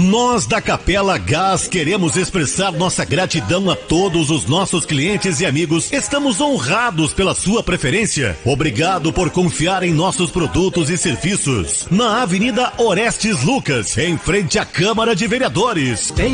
Nós da Capela Gás queremos expressar nossa gratidão a todos os nossos clientes e amigos. Estamos honrados pela sua preferência. Obrigado por confiar em nossos produtos e serviços. Na Avenida Orestes Lucas, em frente à Câmara de Vereadores.